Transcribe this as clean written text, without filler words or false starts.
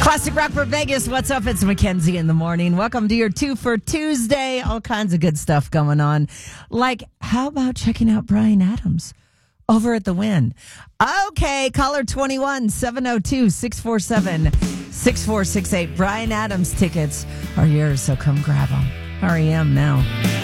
Classic Rock for Vegas. What's up? It's Mackenzie in the morning. Welcome to your 2 for Tuesday. All kinds of good stuff going on. Like, how about checking out Bryan Adams over at the Wynn? Okay, caller 21 702 647 6468. Bryan Adams tickets are yours, so come grab them. REM now.